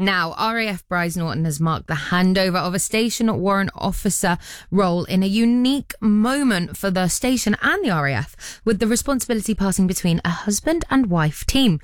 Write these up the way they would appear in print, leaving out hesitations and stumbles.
Now, RAF Bryce Norton has marked the handover of a station warrant officer role in a unique moment for the station and the RAF, with the responsibility passing between a husband and wife team.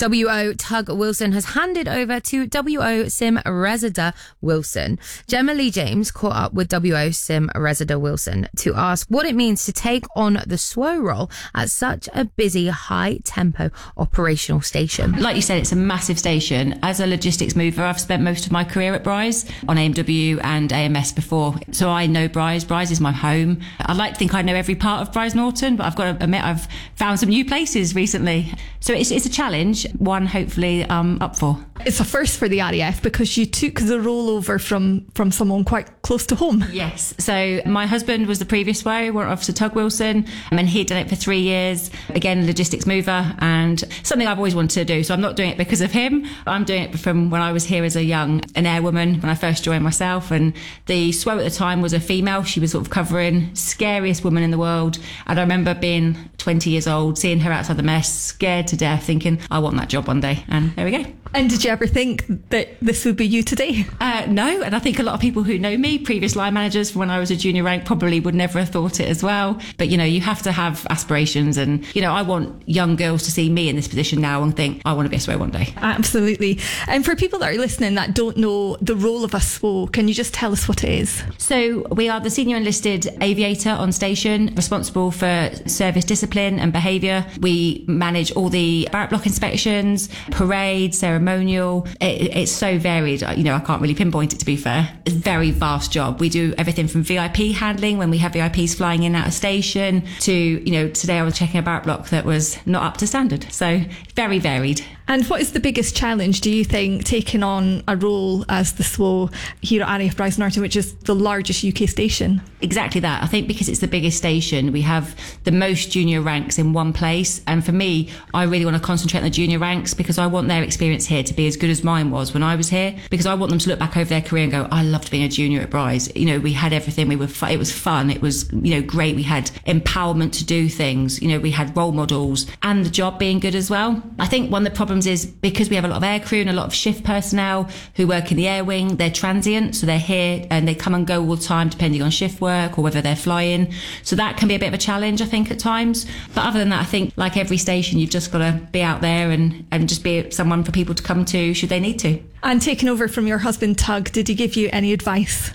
WO Tug Wilson has handed over to WO Sim Resida Wilson. Gemma Lee James caught up with WO Sim Resida Wilson to ask what it means to take on the SWO role at such a busy, high-tempo operational station. Like you said, it's a massive station. As a logistics mover, I've spent most of my career at Bryce on AMW and AMS before, so I know Bryce. Bryce is my home. I like to think I know every part of Bryce Norton, but I've got to admit I've found some new places recently. So it's a challenge, one hopefully up for. It's a first for the RAF because you took the role over from someone quite close to home. Yes. So my husband was the previous warrant officer, Tug Wilson, and he'd done it for 3 years. Again, logistics mover, and something I've always wanted to do. So I'm not doing it because of him. I'm doing it from when I was here as an airwoman when I first joined myself. And the SWO at the time was a female. She was sort of covering scariest woman in the world. And I remember being 20 years old, seeing her outside the mess, scared to death, thinking, I want that job one day. And there we go. And did you ever think that this would be you today? No, and I think a lot of people who know me, previous line managers from when I was a junior rank, probably would never have thought it as well. But, you have to have aspirations, and, I want young girls to see me in this position now and think, I want to be a SWO one day. Absolutely. And for people that are listening that don't know the role of a SWO, can you just tell us what it is? So we are the senior enlisted aviator on station, responsible for service discipline and behaviour. We manage all the barrack block inspections, parades, ceremonial. It's so varied. I can't really pinpoint it, to be fair. It's a very vast job. We do everything from VIP handling when we have VIPs flying in and out of station to, today I was checking a barrack block that was not up to standard. So very varied. And what is the biggest challenge, do you think, taking on a role as the SWO here at RAF Bryce Norton, which is the largest UK station? Exactly that. I think because it's the biggest station, we have the most junior ranks in one place. And for me, I really want to concentrate on the junior ranks because I want their experience here to be as good as mine was when I was here, because I want them to look back over their career and go, I loved being a junior at Bryce. We had everything. It was fun. It was, great. We had empowerment to do things. We had role models and the job being good as well. I think one of the problems is because we have a lot of air crew and a lot of shift personnel who work in the air wing, they're transient. So they're here and they come and go all the time depending on shift work or whether they're flying. So that can be a bit of a challenge, I think, at times. But other than that, I think like every station, you've just got to be out there and just be someone for people to come to should they need to. And taking over from your husband, Tug, did he give you any advice?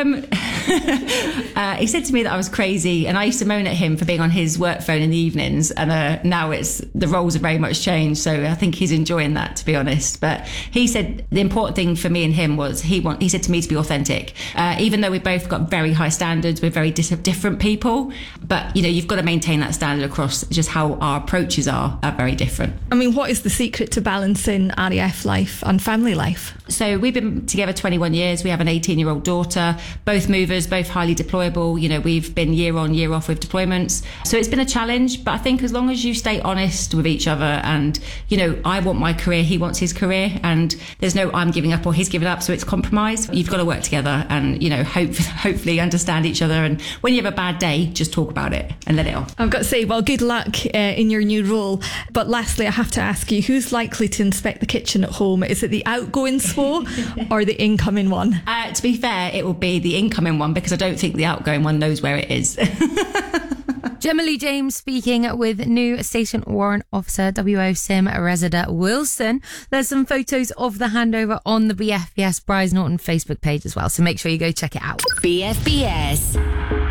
He said to me that I was crazy, and I used to moan at him for being on his work phone in the evenings, and now the roles have very much changed, so I think he's enjoying that, to be honest. But he said the important thing for me and him was he said to me to be authentic, even though we've both got very high standards, we're very different people, but you've got to maintain that standard across just how our approaches are very different. I mean, what is the secret to balancing RAF life and family life? So we've been together 21 years. We have an 18-year-old daughter, both movers, both highly deployable. We've been year on, year off with deployments. So it's been a challenge, but I think as long as you stay honest with each other and, I want my career, he wants his career, and there's no I'm giving up or he's giving up, so it's compromise. You've got to work together and, hopefully understand each other. And when you have a bad day, just talk about it and let it off. I've got to say, well, good luck in your new role. But lastly, I have to ask you, who's likely to inspect the kitchen at home? Is it the outgoing SWO or the incoming one? To be fair, it will be the incoming one because I don't think the outgoing one knows where it is. Gemma Lee James speaking with new Station Warrant Officer WO Sim Resida Wilson. There's some photos of the handover on the BFBS Bryce Norton Facebook page as well, so make sure you go check it out. BFBS.